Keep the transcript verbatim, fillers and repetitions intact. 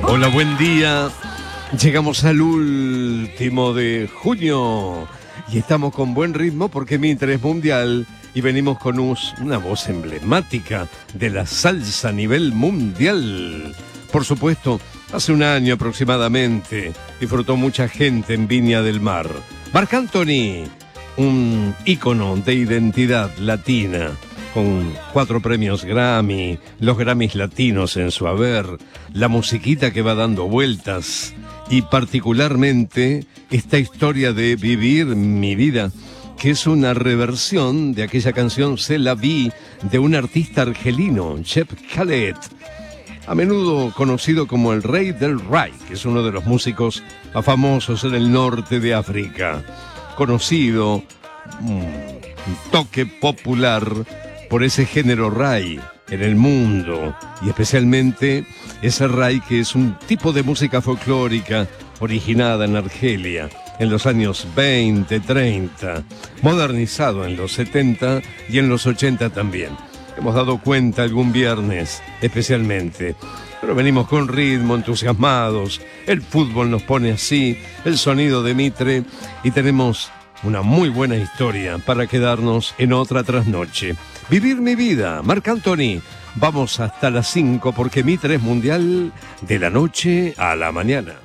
Hola, buen día. Llegamos al último de junio y estamos con buen ritmo porque Mitre es mundial y venimos con us- una voz emblemática de la salsa a nivel mundial. Por supuesto, hace un año aproximadamente disfrutó mucha gente en Viña del Mar. Marc Anthony, un ícono de identidad latina, con cuatro premios Grammy, los Grammys latinos en su haber, la musiquita que va dando vueltas y particularmente esta historia de Vivir mi vida, que es una reversión de aquella canción C'est la vie de un artista argelino, Cheb Khaled, a menudo conocido como el Rey del Ray, que es uno de los músicos más famosos en el norte de África, conocido, un toque popular por ese género ray en el mundo, y especialmente ese ray que es un tipo de música folclórica originada en Argelia en los años veinte, treinta, modernizado en los setenta y en los ochenta también. Hemos dado cuenta algún viernes especialmente, pero venimos con ritmo, entusiasmados, el fútbol nos pone así, el sonido de Mitre, y tenemos una muy buena historia para quedarnos en otra trasnoche. Vivir mi vida, Marc Anthony. Vamos hasta las cinco porque Mitre es mundial de la noche a la mañana.